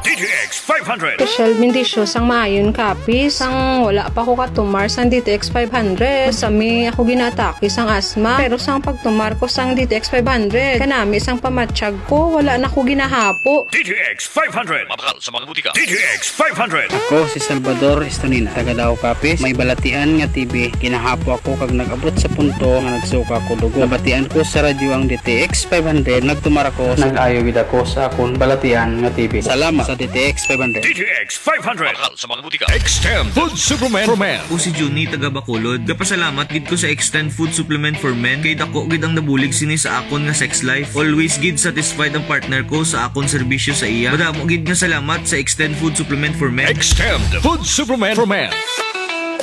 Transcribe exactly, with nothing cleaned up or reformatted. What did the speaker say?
D T X five hundred. Special bendisyo sang maayon kapis. Sang wala pa ko katumar sang D T X five hundred. Sami ako ginataki sang asma. Pero sang pagtumar ko sang D T X five hundred. Kanami sang pamatsyag ko. Wala na ko ginahapo. D T X five hundred. Mabakal sa mga butika. D T X five hundred. Ako si Salvador Estonina, taga Davao Kapis. May balatian nga T V. Kinahapo ako kag nag-abot sa punto nga nagsuka ko dugo. Nabatian ko sa radyo ang D T X five hundred. Nagtumar ako. Nag-ayo gid ako sa akong balatian nga T V. Salamat sa D T X five hundred. D T X five hundred. Mabakal sa mga butika. Extend Food Supplement for Men. O si Juni taga Bacolod. Gapasalamat gid ko sa Extend Food Supplement for Men kay dako gid ang nabulig sini sa akon nga sex life. Always gid satisfied ang partner ko sa akon serbisyo sa iya. Madamo gid nga salamat sa Extend Food Supplement for Men. Extend Food Supplement for Men.